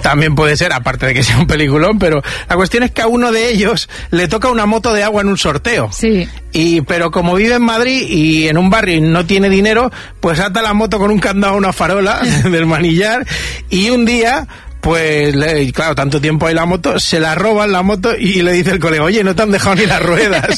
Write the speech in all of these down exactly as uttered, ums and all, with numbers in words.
también puede ser, aparte de que sea un peliculón, pero la cuestión es que a uno de ellos le toca una moto de agua en un sorteo. Sí. Y, pero como vive en Madrid y en un barrio y no tiene dinero, pues ata la moto con un candado a una farola del manillar, y un día... Pues, claro, tanto tiempo hay la moto, se la roban la moto y le dice el colega, oye, no te han dejado ni las ruedas.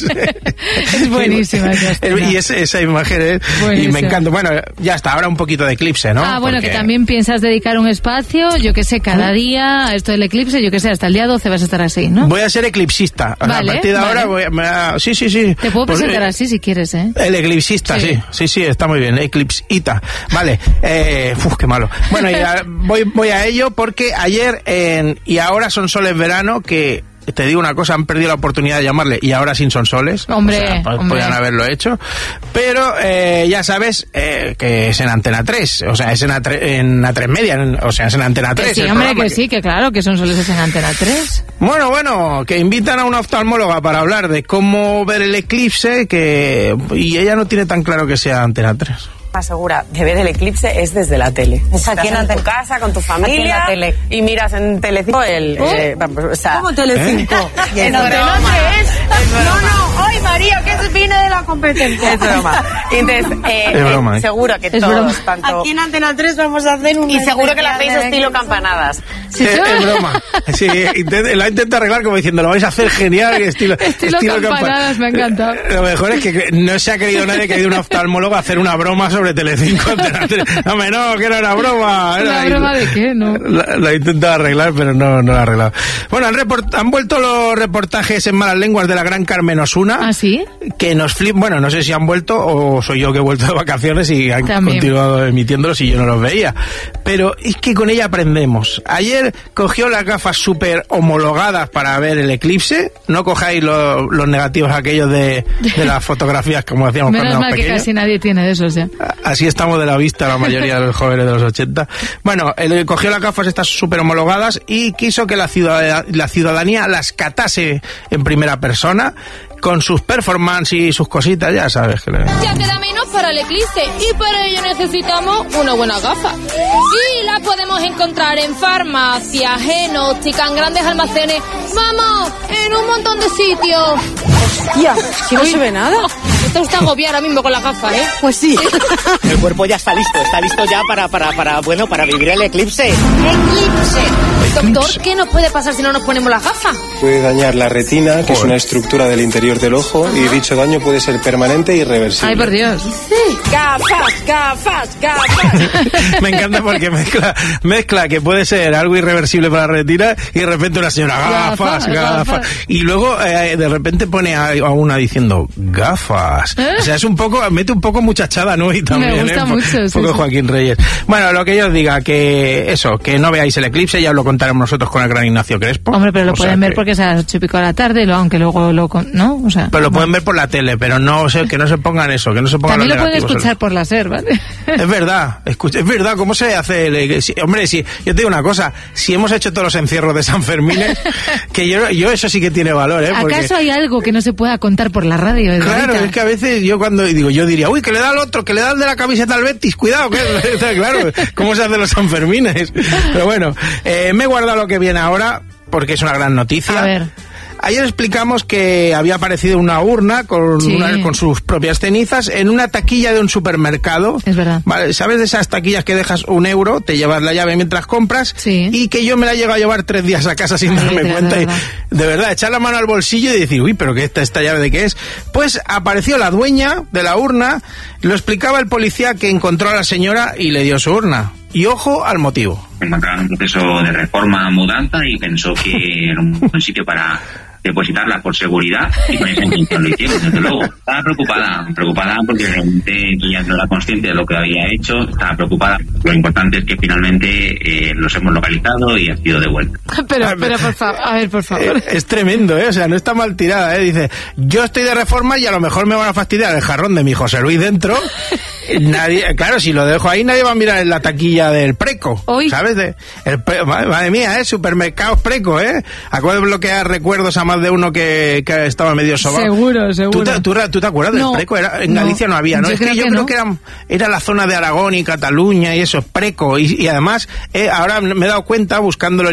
Es buenísima esa escena. Y es, esa imagen es, y me encanta. Bueno, ya está, ahora un poquito de eclipse, ¿no? Ah, bueno, Porque... que también piensas dedicar un espacio, yo que sé, cada día a esto del eclipse, yo que sé, hasta el día doce vas a estar así, ¿no? Voy a ser eclipsista. O sea, vale, a partir de vale. ahora voy a, me a... Sí, sí, sí. Te puedo pues, presentar eh, así si quieres, ¿eh? El eclipsista, sí. Sí, sí, sí, está muy bien. Eclipsita. Vale. Eh, uf, qué malo. Bueno, ya voy, voy a ello porque ayer... Eh, y ahora son soles verano, que te digo una cosa, han perdido la oportunidad de llamarle y ahora sin son soles. Hombre, o sea, p- hombre. podrían haberlo hecho, pero eh, ya sabes eh, que es en Antena tres, o sea, es en, A tres, en A tres Media, en, o sea, es en Antena tres. Que sí, el hombre, que, que... sí, que claro, que son soles en Antena tres. Bueno, bueno, que invitan a una oftalmóloga para hablar de cómo ver el eclipse, que y ella no tiene tan claro que sea Antena tres. Asegura de ver el eclipse es desde la tele. Es aquí en, en tu casa con tu familia aquí en la tele. Y miras en Telecinco el... ¿Oh? Eh, vamos, o sea, ¿Cómo Telecinco? ¿Eh? En Antena tres. No, no, ay María, que viene de la competencia. Es broma. Y entonces, eh, Es broma, eh, ¿eh? seguro que Es todos, broma. tanto... Aquí en Antena tres vamos a hacer un... Y seguro que lo hacéis especial de estilo eclipse. campanadas. Sí, es, sí. es broma. Sí, intenta, la intenta arreglar como diciendo, lo vais a hacer genial, estilo, Estilo campanadas, me ha encantado. Lo mejor es que no se ha querido nadie que ha ido un oftalmólogo a hacer una broma sobre Telecinco. No, hombre, no, que era una broma. Era, ¿Una broma de qué? No. La, la he intentado arreglar, pero no, no la ha arreglado. Bueno, han, report, han vuelto los reportajes en malas lenguas de la gran Carmen Osuna. ¿Ah, sí? Que nos flip, bueno, no sé si han vuelto o soy yo que he vuelto de vacaciones y han También. continuado emitiéndolos y yo no los veía. Pero es que con ella aprendemos. Ayer cogió las gafas súper homologadas para ver el eclipse. No cojáis lo, los negativos aquellos de, de las fotografías como hacíamos Menos cuando mal éramos que pequeños. casi nadie tiene de esos ya. Así estamos de la vista la mayoría de los jóvenes de los ochenta. Bueno, él cogió las gafas estas súper homologadas y quiso que la, ciudad, la ciudadanía las catase en primera persona con sus performances y sus cositas, ya sabes que le... Ya queda menos para el eclipse y para ello necesitamos una buena gafa. Y las podemos encontrar en farmacias, en óptica, en grandes almacenes, vamos, en un montón de sitios. Hostia, que no se ve nada. Esto está agobiado ahora mismo con la gafa, ¿eh? Pues sí. El cuerpo ya está listo, está listo ya para, para, para, bueno, para vivir el eclipse. ¡Eclipse! Doctor, ¿qué nos puede pasar si no nos ponemos las gafas? Puede dañar la retina, que es una estructura del interior del ojo, y dicho daño puede ser permanente e irreversible. Ay, por Dios. Gafas, gafas, gafas. Me encanta porque mezcla, mezcla que puede ser algo irreversible para la retina y de repente una señora, gafas, Gafas, gafas. gafas. Y luego eh, de repente pone a, a una diciendo, gafas. ¿Eh? O sea, es un poco, mete un poco muchachada, ¿no? Y también, Me gusta ¿eh? mucho, Un sí, poco sí. Joaquín Reyes. Bueno, lo que yo os diga, que eso, que no veáis el eclipse, ya os lo contaremos nosotros con el gran Ignacio Crespo. Hombre, pero lo O sea pueden ver que- porque es a las ocho y pico de la tarde, lo- aunque luego lo... con- ¿no? O sea... Pero lo pueden ver por la tele, pero no sé, que no se pongan eso, que no se pongan También los lo pueden negativos. escuchar por la SER, ¿vale? Es verdad, escucha, es verdad, ¿cómo se hace? El, si, hombre, si, yo te digo una cosa, si hemos hecho todos los encierros de San Fermín, que yo, yo eso sí que tiene valor, ¿eh? Porque, ¿Acaso hay algo que no se pueda contar por la radio? claro, Edgarita? es que a veces yo cuando digo, yo diría, uy, que le da al otro, que le da al de la camiseta al Betis, cuidado, que claro, ¿cómo se hacen los Sanfermines? Pero bueno, eh, me he guardado lo que viene ahora, porque es una gran noticia. A ver. Ayer explicamos que había aparecido una urna con, Sí. una, con sus propias cenizas en una taquilla de un supermercado. Es verdad. Vale, ¿sabes de esas taquillas que dejas un euro, te llevas la llave mientras compras? Sí. Y que yo me la he llegado a llevar tres días a casa sin Ay, darme de cuenta. Y, verdad. de verdad, echar la mano al bolsillo y decir, uy, pero ¿qué esta, esta llave de qué es? Pues apareció la dueña de la urna, lo explicaba el policía que encontró a la señora y le dio su urna. Y ojo al motivo. Se encontraba en un proceso de reforma, mudanza, y pensó que era un buen sitio para depositarla por seguridad, y con esa intención lo hicieron, desde luego. Estaba preocupada, preocupada porque realmente ella no era consciente de lo que había hecho, estaba preocupada. Lo importante es que finalmente eh, los hemos localizado y ha sido devuelto. Pero, pero por favor, a ver, por favor. Eh, es tremendo, ¿eh? O sea, no está mal tirada, ¿eh? Dice, yo estoy de reforma y a lo mejor me van a fastidiar el jarrón de mi José Luis dentro. Nadie, claro, si lo dejo ahí, nadie va a mirar en la taquilla del Preco. Hoy. ¿Sabes? De, el, Pre- madre, madre mía, ¿eh? Supermercados Preco, ¿eh? Acabo de bloquear recuerdos a más de uno que, que estaba medio sobado. Seguro, seguro. ¿Tú te, tú, tú te acuerdas No, del Preco? Era, en no. Galicia no había, ¿no? Yo es que creo yo que creo no. que era, era la zona de Aragón y Cataluña y eso, Preco. Y, y además, eh, ahora me he dado cuenta buscándolo